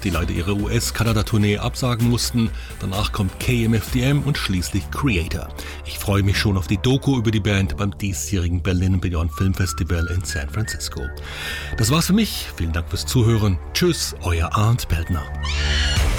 die leider ihre US-Kanada-Tournee absagen mussten. Danach kommt KMFDM und schließlich Creator. Ich freue mich schon auf die Doku über die Band beim diesjährigen Berlin Beyond Film Festival in San Francisco. Das war's für mich. Vielen Dank fürs Zuhören. Tschüss, euer Arndt Peltner.